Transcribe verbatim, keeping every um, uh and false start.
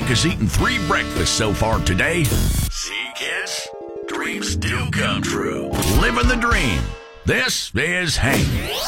has eaten three breakfasts so far today. See, kids? Dreams do come true. Living the dream. This is Hank.